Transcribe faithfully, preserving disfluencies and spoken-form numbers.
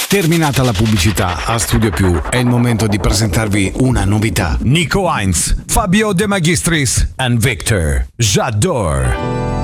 Terminata la pubblicità, a Studio Più è il momento di presentarvi una novità. Nico Heinz, Fabio De Magistris and Victor J'adore.